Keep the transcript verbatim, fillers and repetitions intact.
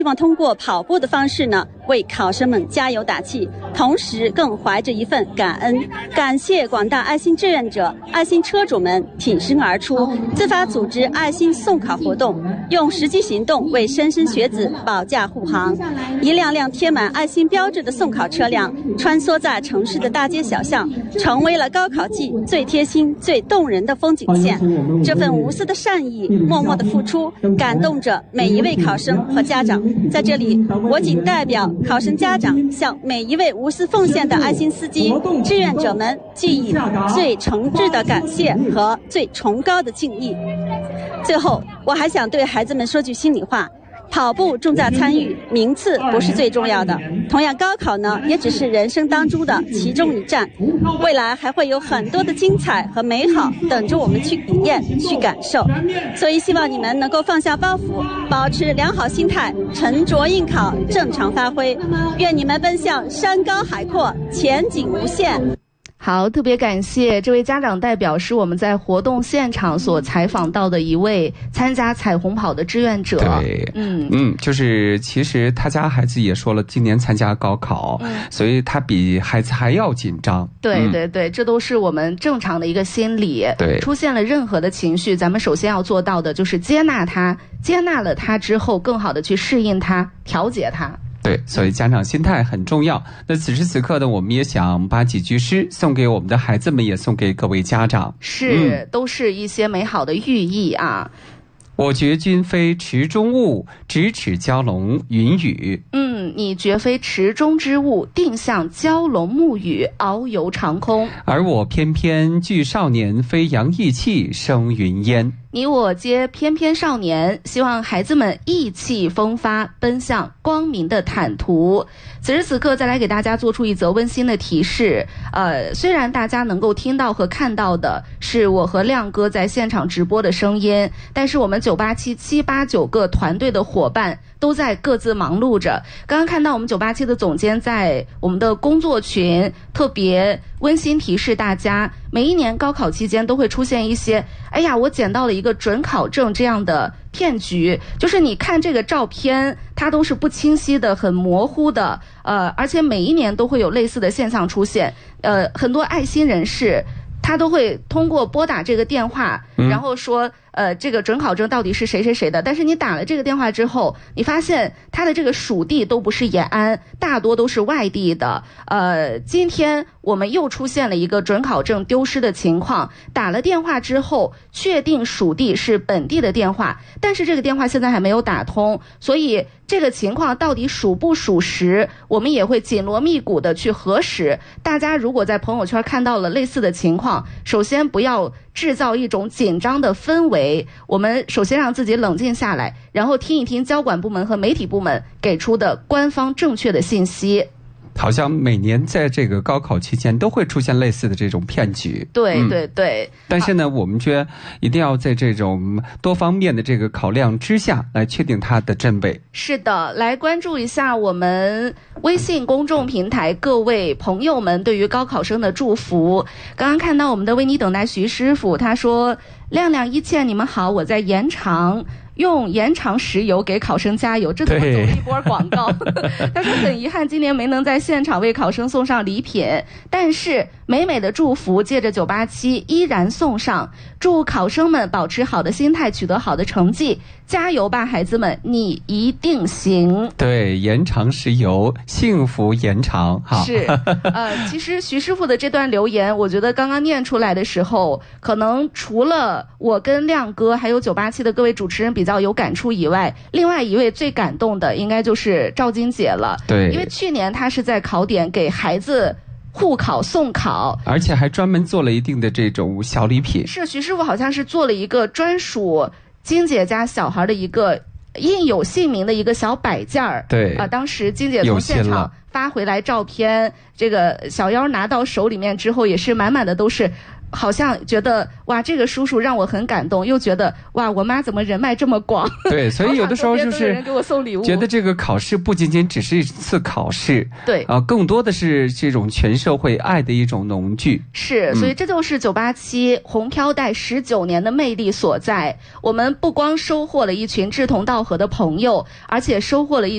希望通过跑步的方式呢，为考生们加油打气，同时更怀着一份感恩，感谢广大爱心志愿者、爱心车主们挺身而出，自发组织爱心送考活动，用实际行动为莘莘学子保驾护航。一辆辆贴满爱心标志的送考车辆穿梭在城市的大街小巷，成为了高考季最贴心、最动人的风景线。这份无私的善意、默默的付出，感动着每一位考生和家长。在这里，我仅代表考生家长，向每一位无私奉献的爱心司机、志愿者们寄以最诚挚的感谢和最崇高的敬意。最后，我还想对孩子们说句心里话。跑步重在参与，名次不是最重要的。同样，高考呢，也只是人生当中的其中一站。未来还会有很多的精彩和美好等着我们去体验、去感受。所以，希望你们能够放下包袱，保持良好心态，沉着应考，正常发挥。愿你们奔向山高海阔，前景无限。 好，特别感谢这位家长代表，是我们在活动现场所采访到的一位参加彩虹跑的志愿者。 对，嗯嗯，就是其实他家孩子也说了，今年参加高考，嗯、所以他比孩子还要紧张。 对对对，嗯、这都是我们正常的一个心理。 对， 出现了任何的情绪，咱们首先要做到的就是接纳它，接纳了它之后，更好的去适应它，调节它。 对，所以家长心态很重要。那此时此刻呢，我们也想把几句诗送给我们的孩子们，也送给各位家长。 是，嗯、都是一些美好的寓意啊。 我觉君非池中物，咫尺蛟龙云雨。 嗯，你绝非池中之物，定向蛟龙沐雨，遨游长空。 而我偏偏具少年，飞扬意气，生云烟。 你我皆翩翩少年，希望孩子们意气风发，奔向光明的坦途。此时此刻，再来给大家做出一则温馨的提示。呃，虽然大家能够听到和看到的是我和亮哥在现场直播的声音，但是我们九八七七八九个团队的伙伴都在各自忙碌着。刚刚看到我们九八七的总监在我们的工作群特别温馨提示大家，每一年高考期间都会出现一些，哎呀，我捡到了一个准考证这样的骗局，就是你看这个照片，它都是不清晰的、很模糊的，呃，而且每一年都会有类似的现象出现。呃，很多爱心人士他都会通过拨打这个电话，然后说，呃，这个准考证到底是谁谁谁的。但是你打了这个电话之后，你发现他的这个属地都不是延安，大多都是外地的。呃，今天我们又出现了一个准考证丢失的情况，打了电话之后，确定属地是本地的电话，但是这个电话现在还没有打通，所以这个情况到底属不属实，我们也会紧锣密鼓的去核实。大家如果在朋友圈看到了类似的情况，首先不要制造一种紧张的氛围，我们首先让自己冷静下来，然后听一听交管部门和媒体部门给出的官方正确的信息。 好像每年在这个高考期间都会出现类似的这种骗局。 对对对、嗯、 但是呢，我们觉得一定要在这种多方面的这个考量之下来确定它的真伪。 是的，来关注一下我们微信公众平台各位朋友们对于高考生的祝福。刚刚看到我们的为你等待徐师傅，他说，亮亮一切你们好，我在延长，用延长石油给考生加油，这怎么走了一波广告？他说很遗憾今年没能在现场为考生送上礼品，但是美美的祝福借着九八七依然送上，祝考生们保持好的心态，取得好的成绩，加油吧孩子们，你一定行。 对，延长石油，幸福延长。好， 是呃，其实徐师傅的这段留言，我觉得刚刚念出来的时候，可能除了我跟亮哥还有九八七的各位主持人比较有感触以外，另外一位最感动的应该就是赵金姐了。 对， 因为去年她是在考点给孩子互考送考， 而且还专门做了一定的这种小礼品。 是，徐师傅好像是做了一个专属金姐家小孩的一个印有姓名的一个小摆件儿。 对啊、呃，当时金姐从现场发回来照片，这个小妖拿到手里面之后，也是满满的都是。好像觉得哇，这个叔叔让我很感动，又觉得哇，我妈怎么人脉这么广？ 对，所以有的时候就是人给我送礼物， 觉得这个考试不仅仅只是一次考试， 对啊、呃，更多的是这种全社会爱的一种浓聚。 是，所以这就是九八七红飘带十九年的魅力所在。我们不光收获了一群志同道合的朋友，而且收获了一